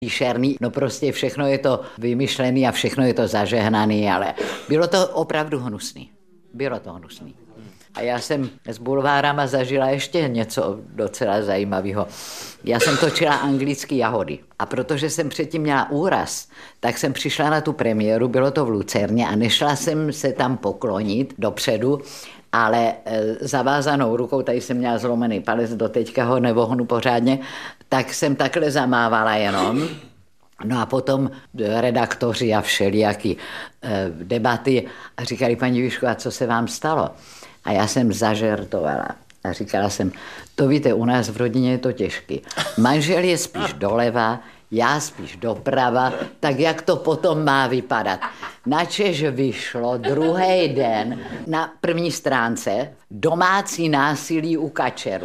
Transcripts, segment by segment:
příšerný, no prostě všechno je to vymyšlený a všechno je to zažehnaný, ale bylo to opravdu hnusný. Bylo to hnusný. A já jsem s bulvárama zažila ještě něco docela zajímavého. Já jsem točila anglické Jahody. A protože jsem předtím měla úraz, tak jsem přišla na tu premiéru, bylo to v Lucerně a nešla jsem se tam poklonit dopředu, ale zavázanou rukou, tady jsem měla zlomený palec, doteďka ho nevohnu pořádně, tak jsem takhle zamávala jenom. No a potom redaktoři a všelijaký debaty a říkali, paní Výšková, co se vám stalo? A já jsem zažertovala a říkala jsem, to víte, u nás v rodině je to těžký. Manžel je spíš doleva, já spíš doprava, tak jak to potom má vypadat? Načež vyšlo druhý den na první stránce domácí násilí u kačeru.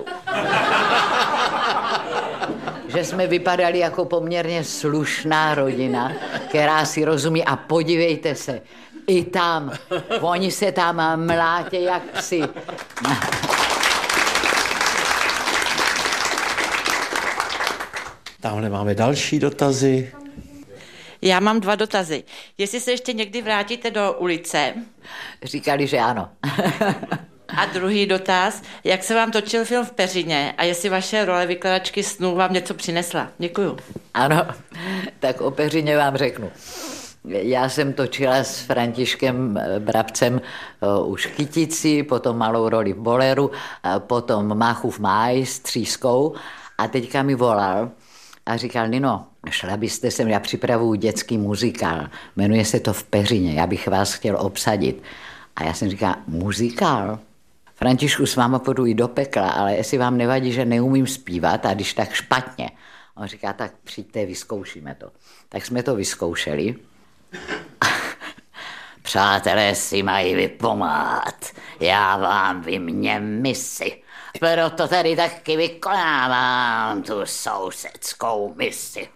Že jsme vypadali jako poměrně slušná rodina, která si rozumí a podívejte se, i tam, oni se tam mlátě jak psi. Tamhle máme další dotazy. Já mám 2 dotazy. Jestli se ještě někdy vrátíte do ulice? Říkali, že ano. A druhý dotaz, jak se vám točil film v Peřině a jestli vaše role vykladačky snů vám něco přinesla? Děkuju. Ano, tak o Peřině vám řeknu. Já jsem točila s Františkem Brabcem už Kytici, potom malou roli v Boleru, potom Máchův máj s Třískou a teďka mi volal a říkal, Nino, šla byste sem, já připravuju dětský muzikál, jmenuje se to V Peřině, já bych vás chtěl obsadit. A já jsem říkal, muzikál? Františku, s váma půjdu i do pekla, ale jestli vám nevadí, že neumím zpívat a když tak špatně. On říká, tak přijďte, vyzkoušíme to. Tak jsme to vyzkoušeli. Přátelé si mají vypomáhat, já vám vyměním misi. Proto tady taky vykonávám tu sousedskou misi.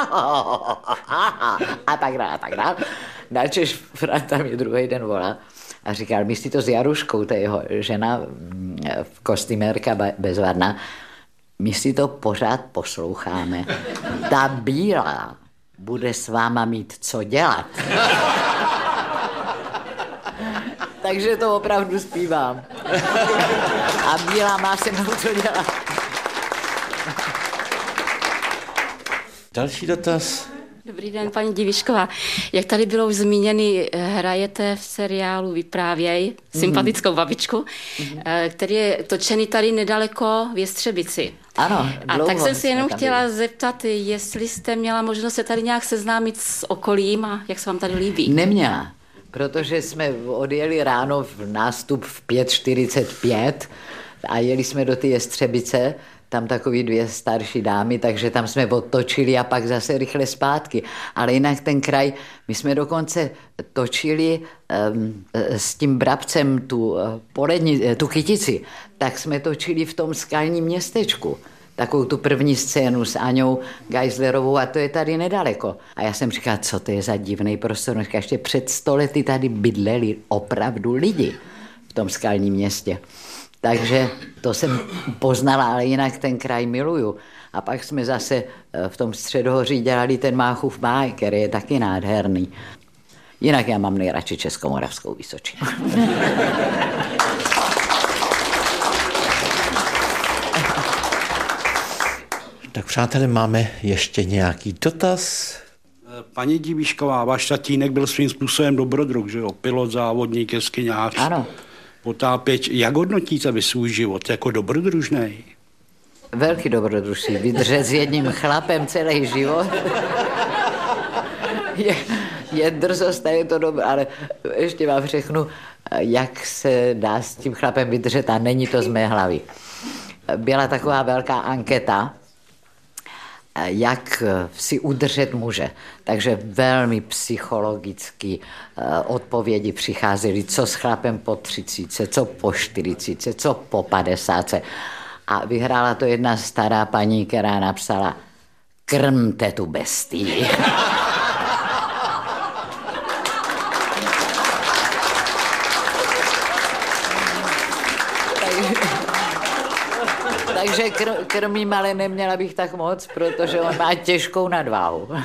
A tak dále. Načež Franta mi druhý den volá a říkal, myslí to s Jaruškou, to je jeho žena, kostýmérka bezvadná, my si to pořád posloucháme. Ta bílá bude s váma mít co dělat. Takže to opravdu zpívám. A bílá má se mnou co dělat. Další dotaz. Dobrý den, paní Divišková. Jak tady bylo už zmíněny, hrajete v seriálu Vyprávěj sympatickou babičku, který je točený tady nedaleko v Jestřebici. Ano, a tak jsem si jenom chtěla zeptat, jestli jste měla možnost se tady nějak seznámit s okolím a jak se vám tady líbí. Neměla, protože jsme odjeli ráno v nástup v 5:45 a jeli jsme do ty Jestřebice, tam takový 2 starší dámy, takže tam jsme odtočili a pak zase rychle zpátky. Ale jinak ten kraj, my jsme dokonce točili s tím Brabcem tu Kytici, tak jsme točili v tom skalním městečku. Takovou tu první scénu s Aňou Geislerovou a to je tady nedaleko. A já jsem říkala, co to je za divný prostor. Říkala, ještě před 100 lety tady bydleli opravdu lidi v tom skalním městě. Takže to jsem poznala, ale jinak ten kraj miluju. A pak jsme zase v tom Středohoří dělali ten Máchův máj, který je taky nádherný. Jinak já mám nejradši Českomoravskou Vysočinu. Tak přátelé, máme ještě nějaký dotaz? Paní Divíšková, váš tatínek byl svým způsobem dobrodruh, že jo? Pilot, závodník, jeskyňář. Ano. Potápěč. Jak hodnotíte vy svůj život jako dobrodružnej? Velký dobrodružství. Vydržet s jedním chlapem celý život. je drzost a je to dobré, ale ještě vám řeknu, jak se dá s tím chlapem vydržet a není to z mé hlavy. Byla taková velká anketa, jak si udržet muže. Takže velmi psychologicky odpovědi přicházely, co s chlapem po 30, co po 40, co po 50. A vyhrála to jedna stará paní, která napsala krmte tu bestii. že krmím, ale neměla bych tak moc, protože on má těžkou nadváhu.